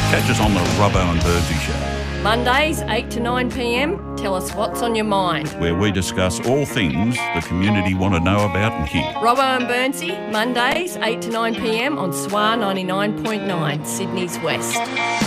Catch us on the Robbo and Bernsey Show, Mondays, 8 to 9 p.m. Tell us what's on your mind. where we discuss all things the community want to know about and hear. Robbo and Bernsey, Mondays, 8 to 9 p.m. on SWA 99.9, Sydney's West.